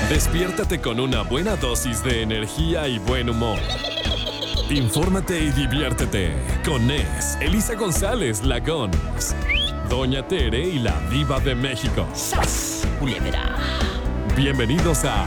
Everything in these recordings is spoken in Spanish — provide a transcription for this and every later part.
Despiértate con una buena dosis de energía y buen humor. Infórmate y diviértete con Nes, Elisa González, la Gons, Doña Tere y la Diva de México. ¡Sas, culebra! Bienvenidos a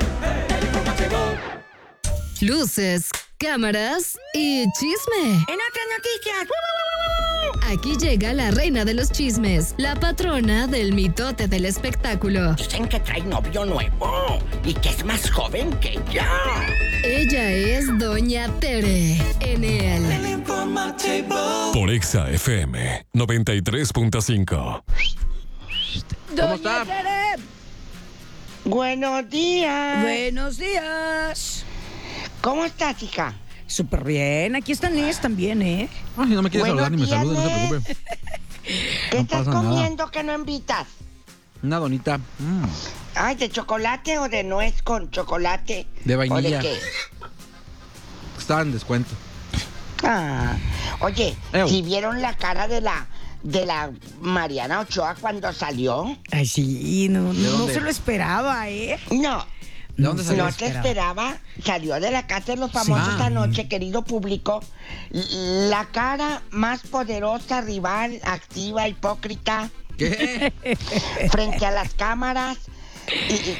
Luces, cámaras y chisme. En otras noticias. Aquí llega la reina de los chismes, la patrona del mitote del espectáculo. Dicen que trae novio nuevo y que es más joven que ella. Ella es Doña Tere en el por Exa FM 93.5. ¿Cómo está? Buenos días. Buenos días. ¿Cómo estás, hija? Súper bien. Aquí está Nes también, ¿eh? Ay, no me quieres Buenos saludar ni me días, saludas, no se Nes. preocupe. ¿Qué No estás pasa nada. comiendo que no invitas? Una donita. Ay, ¿de chocolate o de nuez con chocolate? De vainilla. ¿O de qué? Está en descuento. Ah, oye, Ew. ¿si vieron la cara de la Mariana Ochoa cuando salió? Ay, sí, no dónde? se lo esperaba, ¿eh? No. ¿De dónde salió? No te esperaba, salió de la casa de los famosos Sí. anoche, querido público. La cara más poderosa, rival, activa, hipócrita, ¿Qué? frente a las cámaras. Y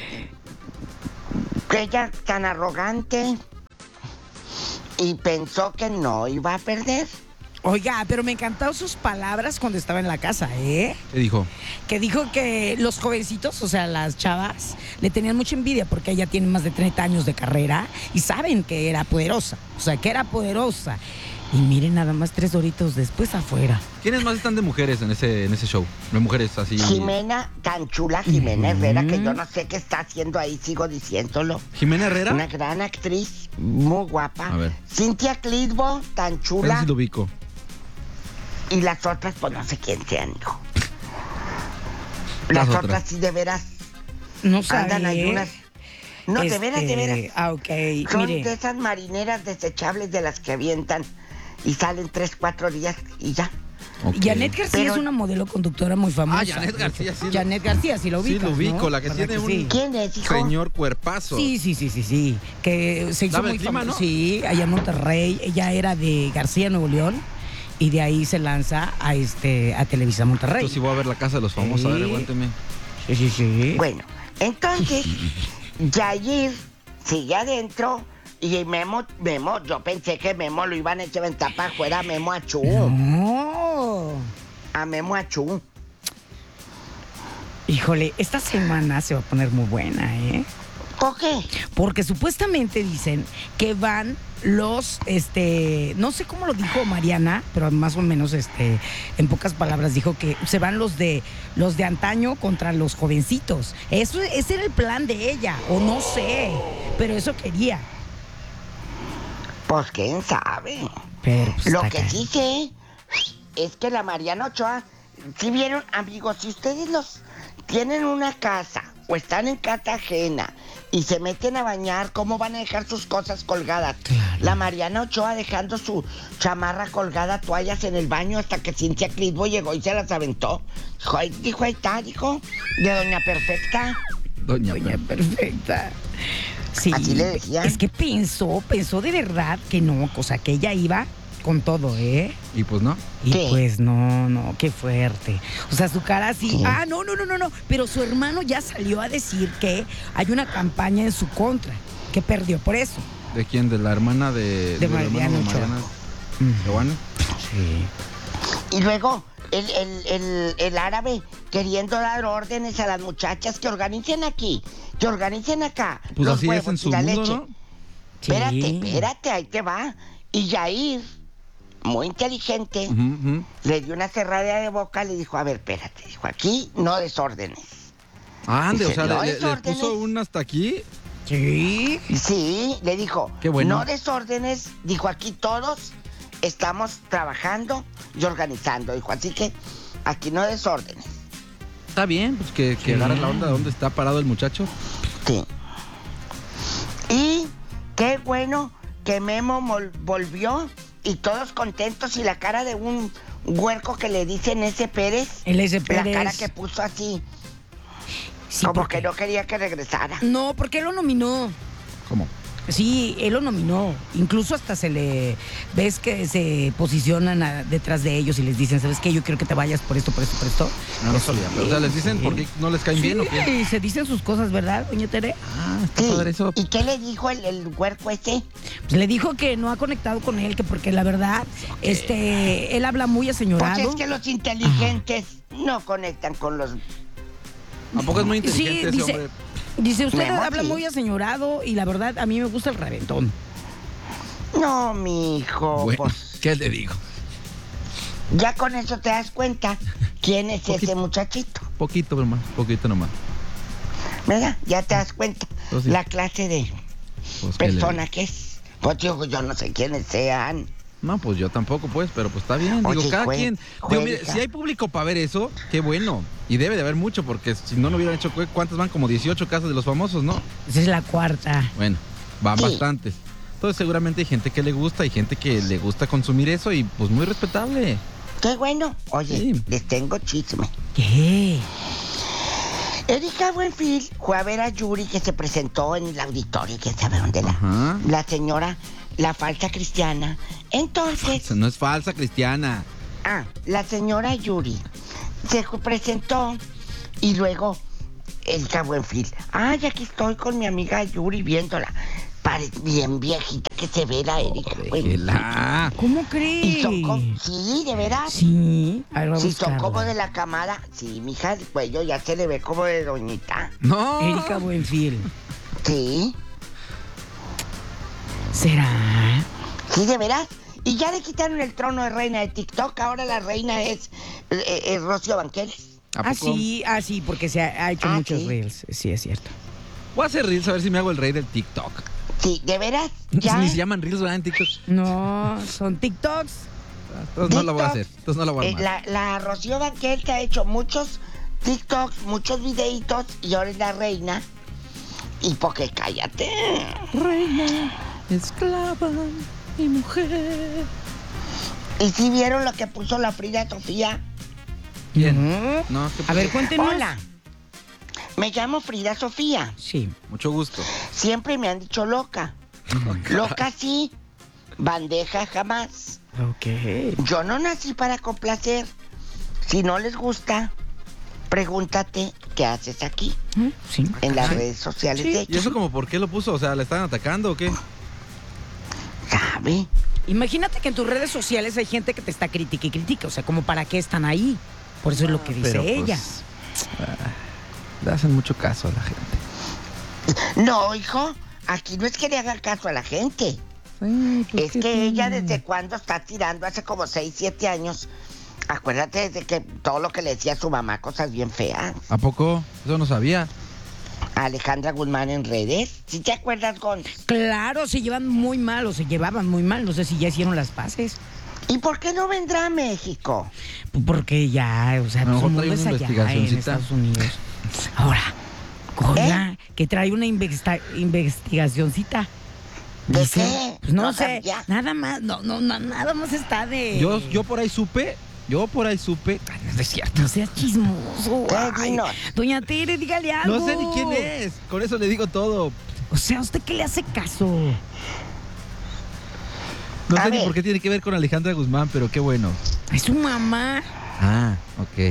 ella tan arrogante y pensó que no iba a perder. Oiga, pero me encantaron sus palabras cuando estaba en la casa, ¿eh? ¿Qué dijo? Que dijo que los jovencitos, o sea, las chavas, le tenían mucha envidia porque ella tiene más de 30 años de carrera y saben que era poderosa. O sea, que era poderosa. Y miren, nada más 3 horitos después afuera. ¿Quiénes más están de mujeres en ese show? De mujeres así. Jimena, tan chula Jimena Herrera, que yo no sé qué está haciendo ahí, sigo diciéndolo. ¿Jimena Herrera? Una gran actriz, muy guapa. A ver. Cintia Clitbo, tan Esa chula. sí lo ubico. Y las otras, pues no sé quién sean, hijo. Las Las otras. otras sí de veras No andan ahí sabe. unas. No, de veras, de veras. Ah, ok. Son Mire. de esas marineras desechables de las que avientan y salen 3-4 días y ya. Ok. Janet García Pero- es una modelo conductora muy famosa. Ah, Janet García, sí. Janet García, sí lo Sí, ubicas, lo ubico, ¿no? la que ¿Verdad tiene un- sí? ¿Quién es, hijo? Señor cuerpazo. Sí. Que se hizo Dame el muy clima, famosa. ¿no? Sí, allá en Monterrey. Ella era de García, Nuevo León. Y de ahí se lanza a Televisa Monterrey. Yo sí voy a ver la casa de los famosos. A ver, Sí. aguánteme. Sí. Bueno, entonces, Yair sigue adentro y Memo, yo pensé que Memo lo iban a echar en tapa afuera a Memo Achú. No. A Memo Achú. Híjole, esta semana se va a poner muy buena, ¿eh? ¿Por qué? Porque supuestamente dicen que van los, no sé cómo lo dijo Mariana, pero más o menos, en pocas palabras dijo que se van los de antaño contra los jovencitos. Ese era el plan de ella, o no sé, pero eso quería. Pues quién sabe. Pero pues, Lo está que acá. sí sé es que la Mariana Ochoa, si vieron, amigos, si ustedes los tienen una casa o están en casa ajena y se meten a bañar, ¿cómo van a dejar sus cosas colgadas? Claro. La Mariana Ochoa dejando su chamarra colgada, toallas en el baño hasta que Cintia Clitbo llegó y se las aventó. Dijo, ahí está, dijo, de Doña Perfecta. Doña Perfecta. Sí, Así le decían. es que pensó de verdad que no, o sea, que ella iba con todo, ¿eh? Y pues no. Y ¿Qué? pues no, qué fuerte. O sea, su cara así, ¿Qué? no. Pero su hermano ya salió a decir que hay una campaña en su contra, que perdió por eso. ¿De quién? ¿De la hermana de De la hermana Mariana Ochoa. Giovanna? Sí. Y luego el árabe queriendo dar órdenes a las muchachas que organicen aquí, que organicen acá. Pues los así es huevos en y su la mundo, leche. ¿no? Sí. Espérate, ahí te va. Y Yair, muy inteligente, Ujú. le dio una cerrada de boca, le dijo, a ver, espérate, dijo, aquí no desórdenes. Ande, o sea, No le desórdenes. puso un hasta aquí. Sí. Sí, le dijo, Qué bueno. no desórdenes, dijo, aquí todos estamos trabajando y organizando, dijo, así que aquí no desórdenes. Está bien, pues que agarre la onda de dónde está parado el muchacho. Sí. Y qué bueno que Memo volvió y todos contentos y la cara de un huerco que le dicen ese Pérez. El ese La cara Pérez. que puso así. Sí, Como porque- que no quería que regresara. No, porque él lo nominó. ¿Cómo? Sí, él lo nominó. Incluso hasta ves que se posicionan detrás de ellos y les dicen, ¿sabes qué? Yo quiero que te vayas por esto, por esto, por esto. No, no Eso sabía. lo O sea, les dicen sí. por qué no les caen bien o qué. Sí, se dicen sus cosas, ¿verdad, doña Tere? Ah, está Sí. padre eso. ¿Y qué le dijo el huerco ese? Pues le dijo que no ha conectado con él, que porque la verdad, él habla muy Pues aseñorado. es que los inteligentes no conectan con los... ¿A poco es muy Sí, inteligente ese hombre? dice, usted Mi amor, habla sí. muy aseñorado y la verdad, a mí me gusta el reventón. No, mijo. Bueno, Pues ¿qué le digo? ya con eso te das cuenta quién es ese Poquito. muchachito. Poquito nomás. ¿Verdad? Ya te das cuenta Pues sí. la clase de Pues, ¿qué le persona digo? que es. Pues yo no sé quiénes sean. No, pues yo tampoco, pues, pero pues está bien. Digo, Oye, cada quien. Digo, mire, Juelica. si hay público para ver eso, qué bueno. Y debe de haber mucho, porque si no hubieran hecho, ¿cuántas van? Como 18 casas de los famosos, ¿no? Esa es la cuarta. Bueno, van Sí. bastantes. Entonces seguramente hay gente que le gusta, hay gente que le gusta consumir eso y pues muy respetable. Qué bueno. Oye, Sí. les tengo chisme. ¿Qué? Erika Buenfil fue a ver a Yuri que se presentó en el auditorio, quién sabe dónde Ajá. la señora, la falsa cristiana. Entonces, No es falsa, Cristiana. la señora Yuri se presentó y luego Erika Buenfil. Ay, aquí estoy con mi amiga Yuri viéndola. Bien viejita que se ve la Erika Buenfil. Déjela. ¿Cómo Y crees? son sí, de veras. Sí, a ver, vamos Si a son buscarla. como de la cámara, sí, mija, el cuello ya se le ve como de doñita. No. Erika Buenfil. Sí, ¿Será? sí, de veras. Y ya le quitaron el trono de reina de TikTok, ahora la reina es Rocío Banqueles. ¿A poco? Sí, porque se ha hecho Ah, muchos sí. reels. Sí, es cierto. Voy a hacer reels a ver si me hago el rey del TikTok. Sí, de veras, ya. Ni se llaman reels, ¿verdad? En TikTok. No, son TikToks. Entonces no la voy a TikTok. hacer. Entonces no la voy a armar. La Rocío Banquel ha hecho muchos TikToks, muchos videitos y ahora es la reina. Y porque cállate. Reina, esclava y mujer. ¿Y si vieron lo que puso la Frida Sofía? Bien. Ujú. No, ¿qué A ver, pasó? cuéntenos. Hola, me llamo Frida Sofía. Sí. Mucho gusto. Siempre me han dicho loca. Loca sí, bandeja jamás. Ok. Yo no nací para complacer. Si no les gusta, pregúntate qué haces aquí Sí. en las redes sociales de ¿Y ella. eso como por qué lo puso? O sea, ¿le estaban atacando o qué? ¿Sabe? Imagínate que en tus redes sociales hay gente que te está critica y critica. O sea, como para qué están ahí. Por eso es lo que dice Pero, pues, ella. Le hacen mucho caso a la gente. No, hijo, aquí no es que le hagan caso a la gente. Es que ella desde cuando está tirando, hace como 6, 7 años. Acuérdate de que todo lo que le decía a su mamá, cosas bien feas. ¿A poco? Eso no sabía. A Alejandra Guzmán en redes. ¿Sí te acuerdas, Gon? Claro, se llevan muy mal o se llevaban muy mal. No sé si ya hicieron las paces. ¿Y por qué no vendrá a México? Porque ya, o sea, A lo su mejor mundo trae es una allá en investigacioncita. Estados Unidos. Ahora, Goya, que trae una investigacioncita. ¿De Dice, qué? Pues no No sé, sabía. nada más, nada más está de... Yo por ahí supe. Ay, no es cierto. No seas chismoso. Ay, dinos. doña Tere, dígale algo. No sé ni quién es. Con eso le digo todo. O sea, ¿usted qué le hace caso? No A sé ni ver. por qué tiene que ver con Alejandra Guzmán, pero qué bueno. Es su mamá. Ah, ok.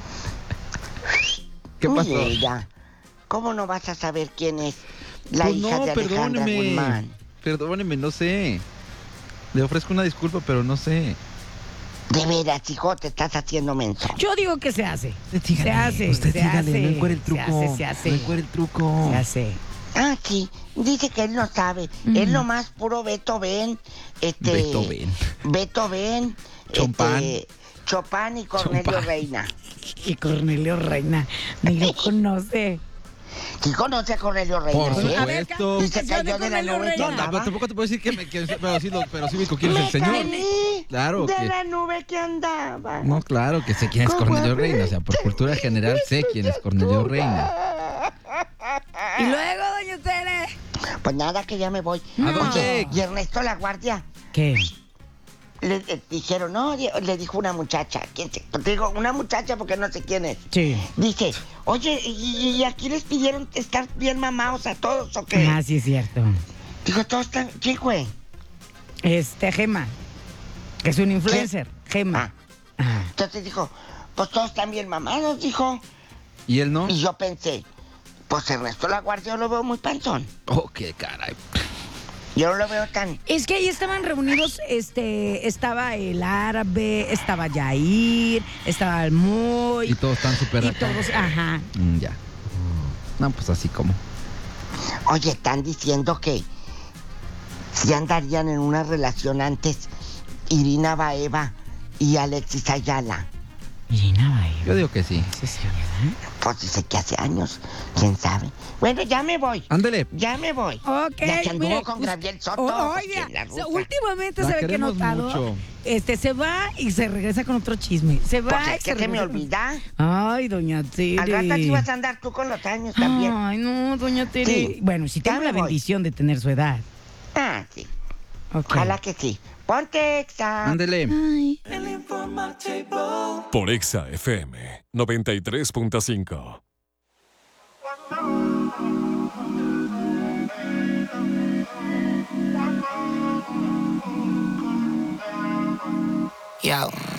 ¿Qué Uy, pasó? ella. ¿Cómo no vas a saber quién es la Pues hija no, de Alejandra perdóneme. Guzmán? Perdóneme, no sé. Le ofrezco una disculpa, pero no sé. De veras, hijo, te estás haciendo menso. Yo digo que se hace. Dígale, se hace. usted se dígale, hace, no encuere el truco. Se hace. No encuere el truco. Se hace. Ah, sí, dice que él no sabe. Él nomás puro Beethoven. Beethoven. Beethoven. Chopin. Chopin y Cornelio Chopin. Reina. Y Cornelio Reina. Ni lo conoce. ¿Sí conoce a Cornelio Reina? Por ¿eh? A ver, supuesto. Y se canción cayó de la Cornelio nube que Reina. No, andaba. pero tampoco te puedo decir pero sí ubico quién es el Me señor. caí Claro de que. la nube que andaba. No, claro que sé quién es ¿Cómo Cornelio aprendí? Reina. O sea, por cultura general sé quién es Cornelio Reina. Y luego, doña Tere. Pues nada, que ya me voy. ¿A dónde? Oye, y Ernesto La Guardia ¿Qué? le dijeron, no, le dijo una muchacha, digo, una muchacha porque no sé quién es. Sí. Dice, oye, ¿y aquí les pidieron estar bien mamados a todos o qué? Ah, sí, es cierto. Digo, todos están, ¿quién fue? Gema, que es un influencer. Gema. Ah. Entonces dijo, pues todos están bien mamados, dijo. ¿Y él no? Y yo pensé, pues Ernesto La Guardia yo lo veo muy panzón. Oh, qué caray. Yo no lo veo tan... Es que ahí estaban reunidos, estaba el árabe, estaba Yair, estaba el Moy. Y todos están súper Y acá. todos, ajá. Ya. No, pues así como. Oye, están diciendo que si andarían en una relación antes Irina Baeva y Alexis Ayala. Irina Baeva. Yo digo que sí. Sí, sí, ¿verdad? Pues dice que hace años, quién sabe. Bueno, ya me voy. Ándele. Ya me voy. Ok, Ya que anduvo mire, con Gabriel Soto. Oiga, pues, la rusa. últimamente La se ve que he queremos notado. mucho. Se va y se regresa con otro chisme. Se va Pues y es que se me regresa con- olvida. Ay, doña Tere. Al rato aquí vas a andar tú con los años también. Ay, no, doña Tere. Sí. Bueno, si Ya tengo me la voy. bendición de tener su edad. Ah, sí. Ok. Ojalá que sí. Ponte Exa. Ándele. Ay. Por Exa FM 93.5. Yo.